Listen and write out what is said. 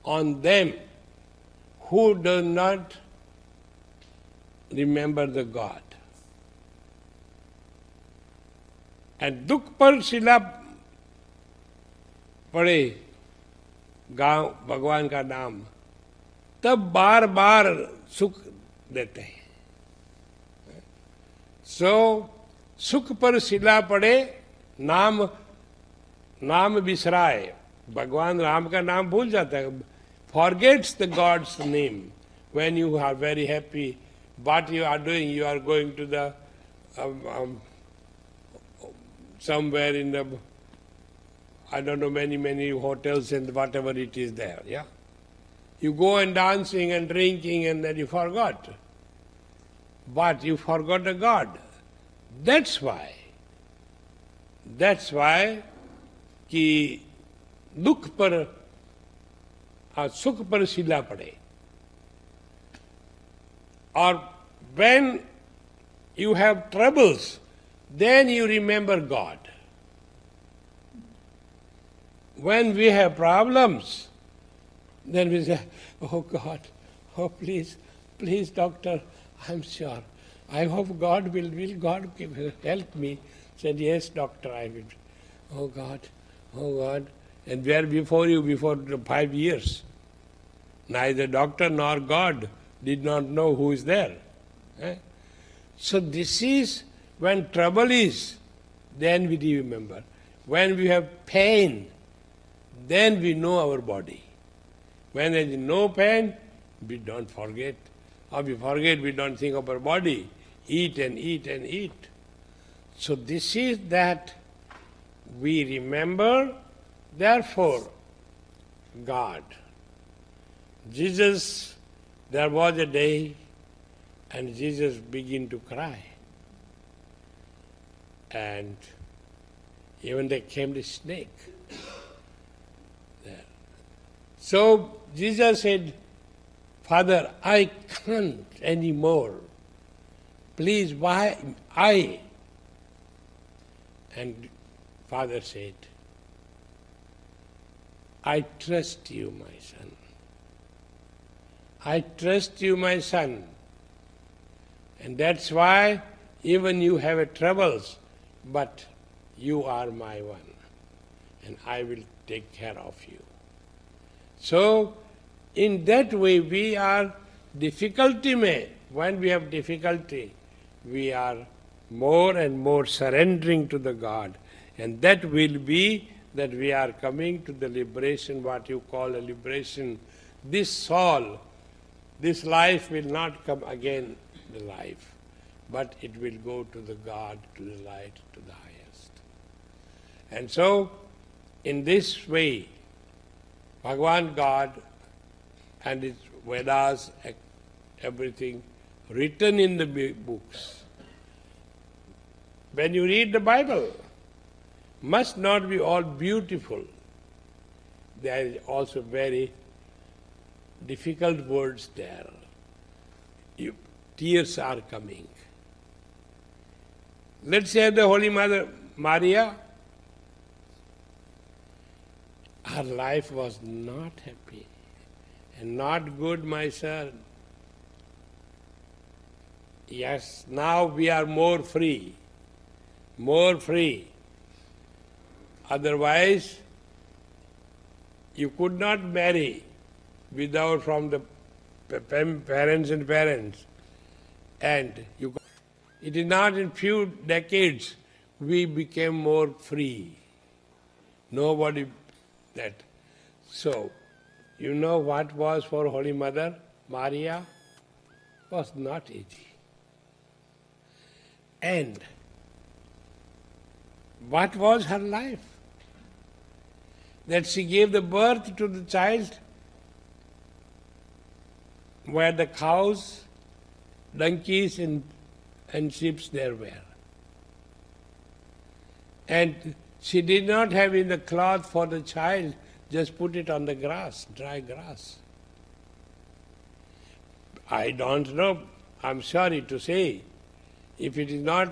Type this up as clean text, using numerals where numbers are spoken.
on them who do not remember the God. And दुख पर शिला पड़े गांव भगवान का नाम, तब बार बार सुख देते हैं. सो सुख पर शिला पड़े, नाम बिसराए. भगवान राम का नाम भूल जाता है. Forgets the God's name when you are very happy. What you are doing, you are going to the somewhere in the, I don't know, many hotels and whatever it is there, yeah? You go and dancing and drinking and then you forgot. But you forgot a God. That's why कि दुख पर सुख पर शिला पड़े. Or when you have troubles, then you remember God. When we have problems, then we say, oh God, oh please doctor, I'm sure. I hope God will God help me. Said, yes doctor, I will. Oh God. And where before 5 years, neither doctor nor God did not know who is there. So this is when trouble is, then we remember. When we have pain, then we know our body. When there is no pain, we don't forget. Or we forget, we don't think of our body. Eat and eat and eat. So this is that we remember, therefore, God. Jesus, there was a day and Jesus began to cry. And even there came the snake there. So Jesus said, Father, I can't anymore. Please, why I? And Father said, I trust you, my son. I trust you, my son. And that's why even you have troubles, but you are my one. And I will take care of you. So, in that way we are when we have difficulty, we are more and more surrendering to the God. And that will be that we are coming to the liberation, what you call a liberation. This soul, this life will not come again, the life, but it will go to the God, to the light, to the highest. And so, in this way, Bhagavan God and its Vedas, everything written in the books. When you read the Bible, must not be all beautiful. There is also very difficult words there. Tears are coming. Let's say the Holy Mother Maria, her life was not happy and not good, my son. Yes, now we are more free. Otherwise, you could not marry without from the parents. And it is not in few decades we became more free. Nobody that. So, you know what was for Holy Mother Maria? Was not easy. And what was her life? That she gave the birth to the child where the cows, donkeys and sheep there were. And she did not have in the cloth for the child, just put it on the grass, dry grass. I don't know, I'm sorry to say, if it is not